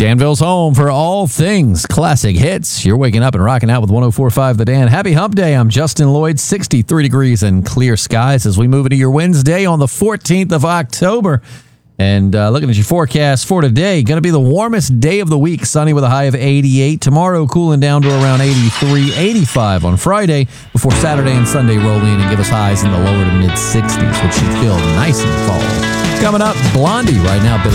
Danville's home for all things classic hits. You're waking up and rocking out with 104.5 The Dan. Happy hump day. I'm Justin Lloyd. 63 degrees and clear skies as we move into your Wednesday on the 14th of October. And looking at your forecast for today, going to be the warmest day of the week. Sunny with a high of 88. Tomorrow cooling down to around 83, 85 on Friday before Saturday and Sunday roll in and give us highs in the lower to mid 60s, which should feel nice and fall. Coming up, Blondie right now.